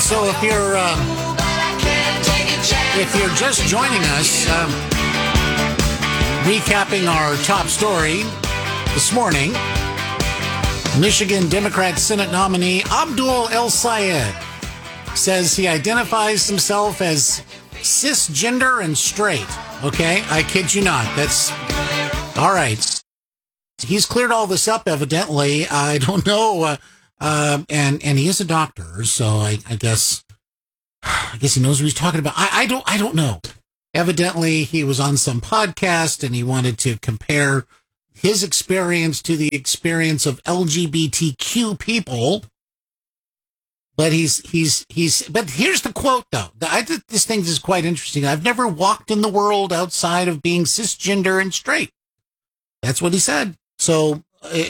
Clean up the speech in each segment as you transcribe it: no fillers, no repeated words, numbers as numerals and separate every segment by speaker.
Speaker 1: So if you're just joining us, recapping our top story this morning, Michigan Democrat Senate nominee Abdul El-Sayed says he identifies himself as cisgender and straight. Okay, I kid you not. That's all right. He's cleared all this up, evidently. I don't know, and he is a doctor, so I guess he knows what he's talking about. I don't know. Evidently, he was on some podcast and he wanted to compare his experience to the experience of LGBTQ people. But but here's the quote, though. I think this thing is quite interesting. I've never walked in the world outside of being cisgender and straight. That's what he said. So,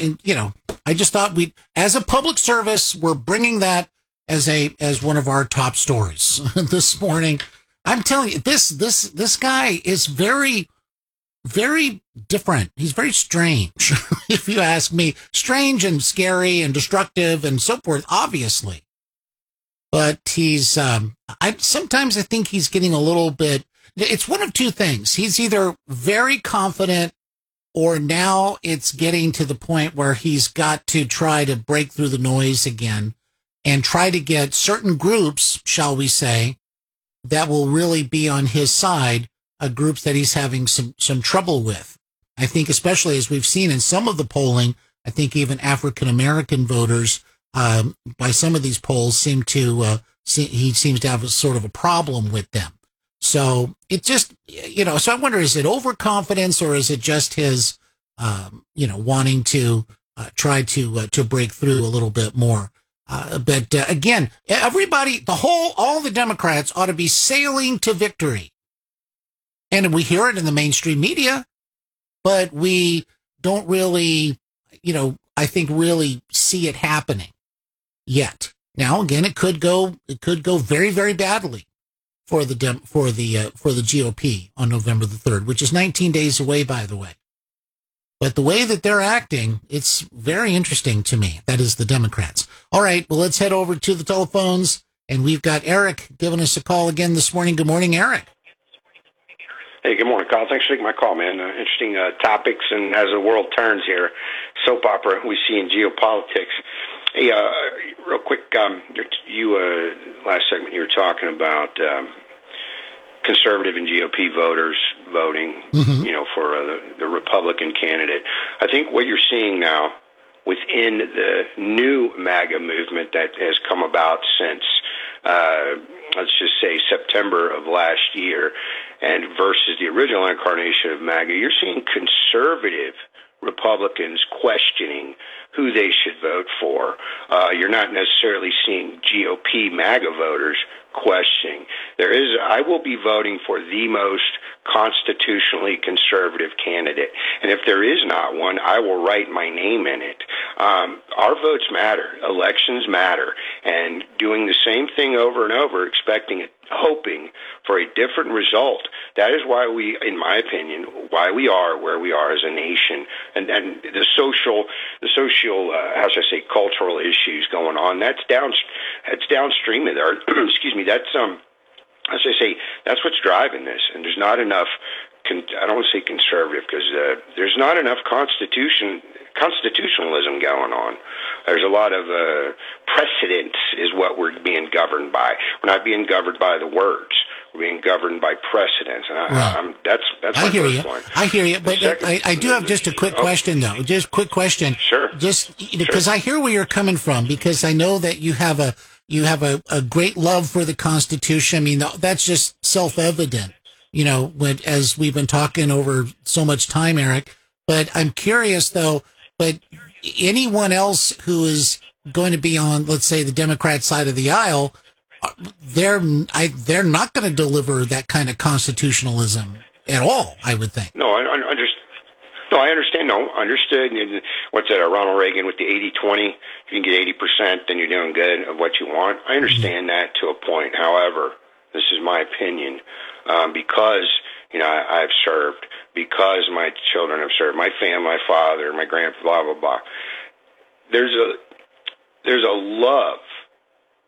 Speaker 1: I just thought as a public service, we're bringing that as one of our top stories this morning. I'm telling you, this guy is very, very different. He's very strange, if you ask me. Strange and scary and destructive and so forth, obviously. But he's, sometimes I think he's getting a little bit, it's one of two things. He's either very confident or now it's getting to the point where he's got to try to break through the noise again and try to get certain groups, shall we say, that will really be on his side, groups that he's having some trouble with. I think especially as we've seen in some of the polling, I think even African-American voters, by some of these polls he seems to have a sort of a problem with them. So it just, so I wonder, is it overconfidence or is it just his, wanting to try to break through a little bit more? But again, everybody, all the Democrats ought to be sailing to victory. And we hear it in the mainstream media, but we don't really, I think really see it happening yet. Now, again, it could go very, very badly for the GOP on November the 3rd, which is 19 days away, by the way. But the way that they're acting, it's very interesting to me. That is the Democrats. All right, well, let's head over to the telephones, and we've got Eric giving us a call again this morning. Good morning, Eric.
Speaker 2: Hey, good morning, Carl. Thanks for taking my call, man. Interesting topics, and as the world turns here, soap opera we see in geopolitics. Hey, real quick, you last segment you were talking about conservative and GOP voters voting, for the Republican candidate. I think what you're seeing now within the new MAGA movement that has come about since, let's just say, September of last year, and versus the original incarnation of MAGA, you're seeing conservative Republicans questioning who they should vote for. You're not necessarily seeing GOP MAGA voters questioning. I will be voting for the most constitutionally conservative candidate, and if there is not one, I will write my name in it. Our votes matter. Elections matter, and doing the same thing over and over, hoping for a different result. That is why in my opinion, why we are where we are as a nation, and the social, how should I say, cultural issues going on. That's downstream of there. Excuse me. That's as I say, that's what's driving this. And there's not enough. I don't want to say conservative because there's not enough constitutionalism going on. There's a lot of precedence is what we're being governed by. We're not being governed by the words. We're being governed by precedence. And that's my first point.
Speaker 1: I hear you. But I do have just a quick question, though. Just a quick question.
Speaker 2: Sure.
Speaker 1: Just because I hear where you're coming from, because I know that you have a great love for the Constitution. I mean, that's just self-evident, as we've been talking over so much time, Eric. But I'm curious, though, but anyone else who is going to be on, let's say, the Democrat side of the aisle, they're not going to deliver that kind of constitutionalism at all, I would think.
Speaker 2: No, I understand. No, understood. What's that, Ronald Reagan with the 80-20? If you can get 80%, then you're doing good of what you want. I understand that to a point. However, this is my opinion, because I've served, because my children have served, my family, my father, my grandfather, blah blah blah. There's a love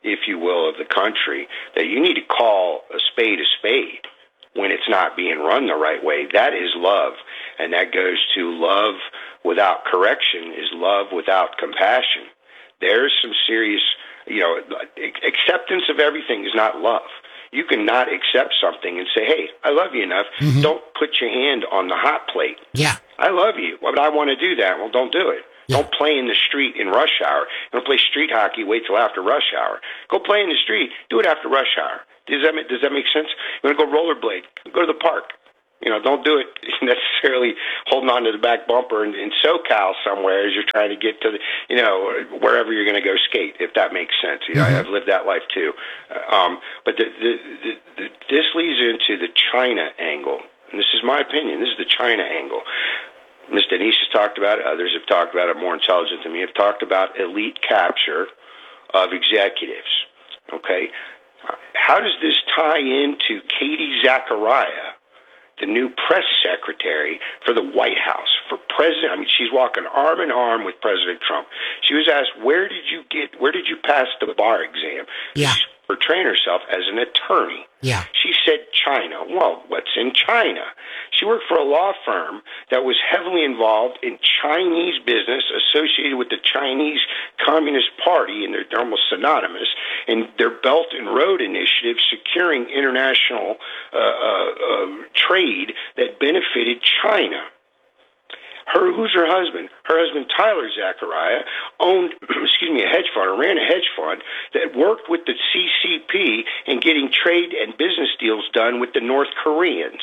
Speaker 2: if you will, of the country, that you need to call a spade when it's not being run the right way. That is love. And that goes to love without correction is love without compassion. There's some serious, acceptance of everything is not love. You cannot accept something and say, hey, I love you enough. Mm-hmm. Don't put your hand on the hot plate.
Speaker 1: Yeah.
Speaker 2: I love you, but I want to do that. Well, don't do it. Yeah. Don't play in the street in rush hour. Don't play street hockey, wait till after rush hour. Go play in the street. Do it after rush hour. Does that make sense? You want to go rollerblade? Go to the park. Don't do it necessarily holding on to the back bumper in SoCal somewhere as you're trying to get to the, wherever you're going to go skate, if that makes sense. Mm-hmm. I've lived that life too. But this leads into the China angle. And this is my opinion. This is the China angle. Ms. Denise has talked about it. Others have talked about it more intelligent than me. Have talked about elite capture of executives. Okay. How does this tie into Katie Zachariah, the new press secretary for the White House, for president? I mean, she's walking arm in arm with President Trump. She was asked, where did you pass the bar exam?
Speaker 1: Yeah.
Speaker 2: She's portraying herself as an attorney.
Speaker 1: Yeah.
Speaker 2: She said China. Well, what's in China? She worked for a law firm that was heavily involved in Chinese business associated with the Chinese Communist Party, and they're almost synonymous, in their Belt and Road Initiative, securing international trade that benefited China. Who's her husband? Her husband, Tyler Zachariah, owned, a hedge fund, or ran a hedge fund that worked with the CCP in getting trade and business deals done with the North Koreans.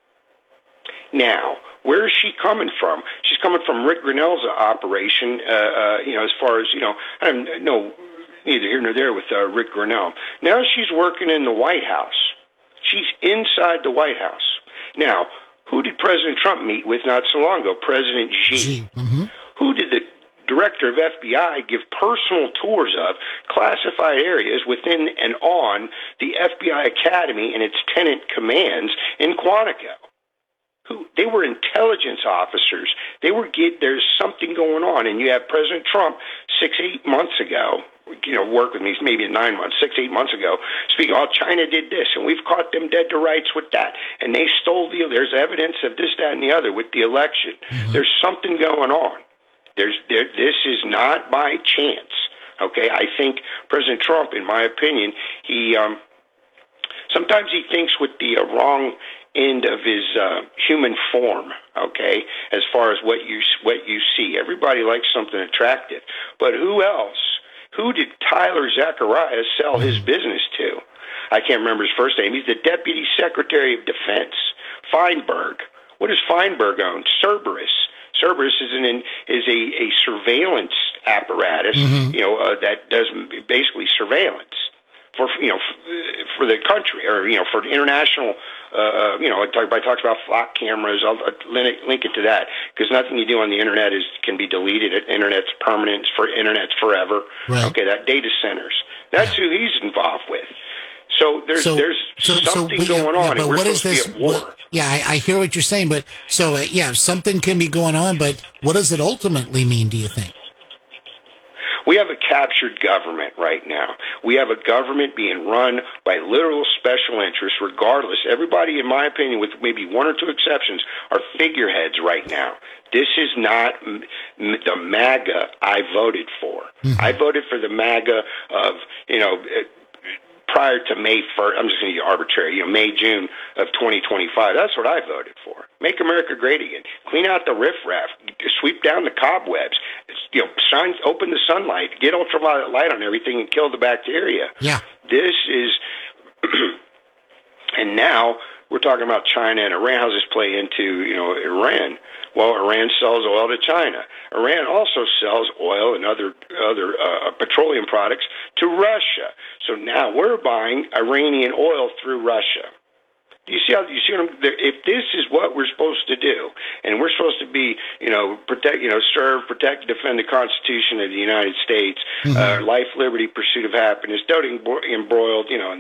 Speaker 2: Now, where is she coming from? She's coming from Rick Grenell's operation, as far as, I don't know, neither here nor there with Rick Grenell. Now she's working in the White House. She's inside the White House. Now, who did President Trump meet with not so long ago? President Xi. Mm-hmm. Who did the director of FBI give personal tours of classified areas within and on the FBI Academy and its tenant commands in Quantico? They were intelligence officers. There's something going on, and you have President Trump 6-8 months ago, work with me maybe 9 months, 6-8 months ago, speaking, China did this, and we've caught them dead to rights with that, and they stole there's evidence of this, that, and the other with the election. Mm-hmm. There's something going on. This is not by chance. Okay, I think President Trump, in my opinion, he sometimes he thinks with the wrong end of his human form, okay, as far as what you see. Everybody likes something attractive. But who else? Who did Tyler Zachariah sell his business to? I can't remember his first name. He's the Deputy Secretary of Defense. Feinberg. What does Feinberg own? Cerberus. Cerberus is a surveillance apparatus, mm-hmm. That does basically surveillance for the country, or for international. Everybody talks about flock cameras. I'll link it to that, because nothing you do on the internet can be deleted. Internet's permanent. Internet's forever. Right. Okay, that data centers. That's who he's involved with. So there's something going on, and we're supposed to be at war.
Speaker 1: I hear what you're saying, but something can be going on, but what does it ultimately mean, do you think?
Speaker 2: We have a captured government right now. We have a government being run by literal special interests, regardless. Everybody, in my opinion, with maybe one or two exceptions, are figureheads right now. This is not the MAGA I voted for. Mm-hmm. I voted for the MAGA of, prior to May 1st, I'm just going to be arbitrary, May, June of 2025. That's what I voted for. Make America great again. Clean out the riffraff. Sweep down the cobwebs. Open the sunlight. Get ultraviolet light on everything and kill the bacteria.
Speaker 1: Yeah.
Speaker 2: This is, and now we're talking about China and Iran. How does this play into, Iran? Well, Iran sells oil to China. Iran also sells oil and other petroleum products to Russia. So now we're buying Iranian oil through Russia. Do you see what if this is what we're supposed to do, and we're supposed to be, protect, serve, protect, defend the Constitution of the United States, life, liberty, pursuit of happiness, don't embroiled, in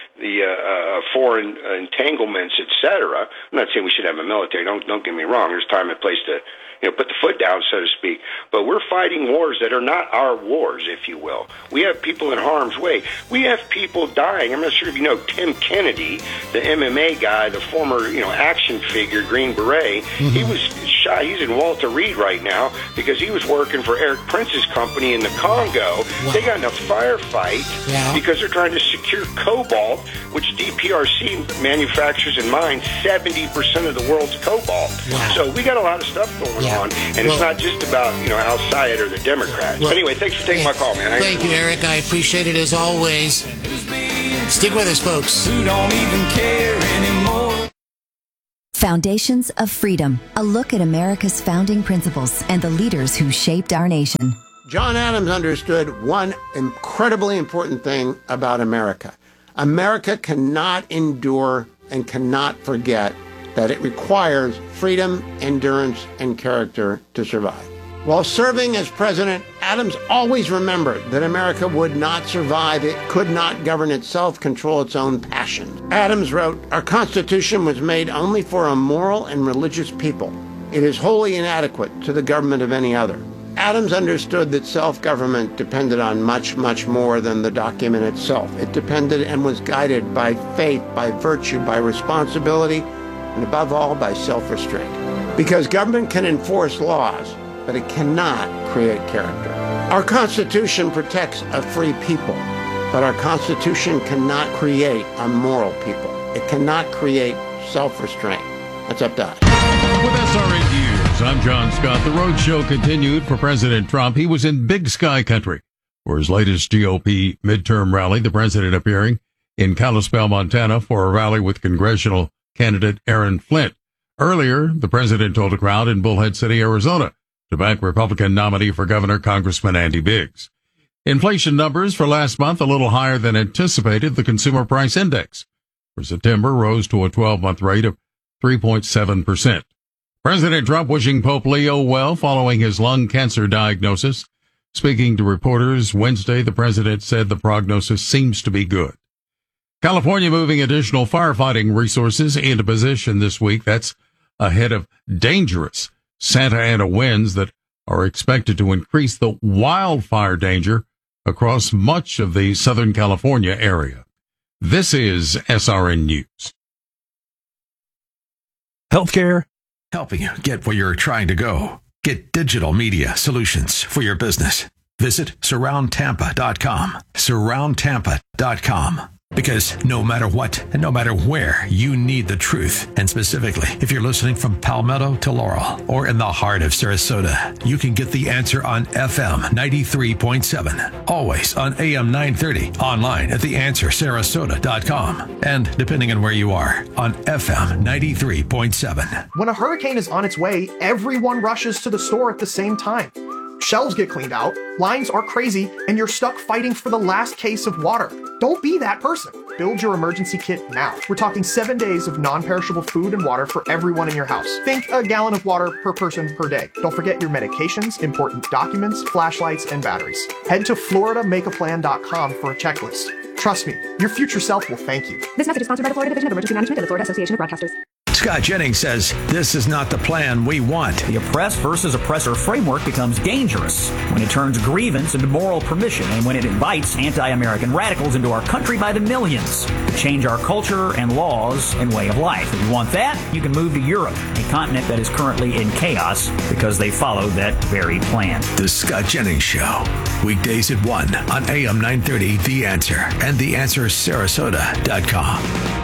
Speaker 2: the foreign entanglements, etc. I'm not saying we should have a military. Don't get me wrong. There's time and place to put the foot down, so to speak. But we're fighting wars that are not our wars, if you will. We have people in harm's way. We have people dying. I'm not sure if you know Tim Kennedy, the MMA guy, the former, action figure, Green Beret. He was shot. He's in Walter Reed right now because he was working for Eric Prince's company in the Congo. Wow. They got in a firefight because they're trying to secure cobalt, which DPRC manufactures and mines 70% of the world's cobalt. Wow. So we got a lot of stuff going on, and it's not just about Al Sayed or the Democrats. But anyway, thanks for taking my call, man.
Speaker 1: Thank you, Eric. I appreciate it as always. Stick with us, folks.
Speaker 3: Who don't even care anymore.
Speaker 4: Foundations of Freedom, a look at America's founding principles and the leaders who shaped our nation.
Speaker 5: John Adams understood one incredibly important thing about America. America cannot endure and cannot forget that it requires freedom, endurance, and character to survive. While serving as president, Adams always remembered that America would not survive. It could not govern itself, control its own passions. Adams wrote, "Our Constitution was made only for a moral and religious people. It is wholly inadequate to the government of any other." Adams understood that self-government depended on much, much more than the document itself. It depended and was guided by faith, by virtue, by responsibility, and above all, by self-restraint. Because government can enforce laws, but it cannot create character. Our Constitution protects a free people, but our Constitution cannot create a moral people. It cannot create self-restraint. That's up to us.
Speaker 6: With SRN News, I'm John Scott. The road show continued for President Trump. He was in Big Sky Country for his latest GOP midterm rally, the president appearing in Kalispell, Montana for a rally with congressional candidate Aaron Flint. Earlier, the president told a crowd in Bullhead City, Arizona, to back Republican nominee for governor, Congressman Andy Biggs. Inflation numbers for last month a little higher than anticipated. The Consumer Price Index for September rose to a 12-month rate of 3.7%. President Trump wishing Pope Leo well following his lung cancer diagnosis. Speaking to reporters Wednesday, the president said the prognosis seems to be good. California moving additional firefighting resources into position this week. That's ahead of dangerous Santa Ana winds that are expected to increase the wildfire danger across much of the Southern California area. This is SRN News.
Speaker 7: Healthcare, helping you get where you're trying to go. Get digital media solutions for your business. Visit surroundtampa.com. Surroundtampa.com. Because no matter what and no matter where, you need the truth. And specifically, if you're listening from Palmetto to Laurel or in the heart of Sarasota, you can get the answer on FM 93.7. Always on AM 930. Online at theanswersarasota.com. And depending on where you are, on FM 93.7.
Speaker 8: When a hurricane is on its way, everyone rushes to the store at the same time. Shelves get cleaned out, lines are crazy, and you're stuck fighting for the last case of water. Don't be that person. Build your emergency kit now. We're talking 7 days of non-perishable food and water for everyone in your house. Think a gallon of water per person per day. Don't forget your medications, important documents, flashlights, and batteries. Head to FloridaMakeAPlan.com for a checklist. Trust me, your future self will thank you.
Speaker 9: This message is sponsored by the Florida Division of Emergency Management and the Florida Association of Broadcasters.
Speaker 7: Scott Jennings says this is not the plan we want.
Speaker 10: The oppressed versus oppressor framework becomes dangerous when it turns grievance into moral permission and when it invites anti-American radicals into our country by the millions to change our culture and laws and way of life. If you want that, you can move to Europe, a continent that is currently in chaos because they followed that very plan.
Speaker 7: The Scott Jennings Show, weekdays at 1 on AM 930, The Answer and theanswersarasota.com.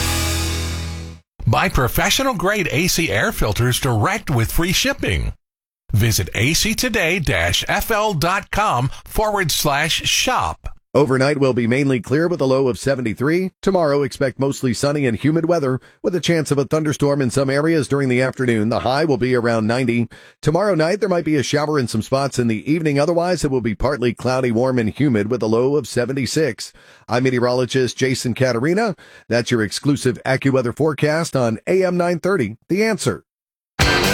Speaker 11: Buy professional-grade AC air filters direct with free shipping. Visit actoday-fl.com/shop.
Speaker 12: Overnight will be mainly clear with a low of 73. Tomorrow, expect mostly sunny and humid weather with a chance of a thunderstorm in some areas during the afternoon. The high will be around 90. Tomorrow night, there might be a shower in some spots in the evening. Otherwise, it will be partly cloudy, warm, and humid with a low of 76. I'm meteorologist Jason Caterina. That's your exclusive AccuWeather forecast on AM 930. The Answer.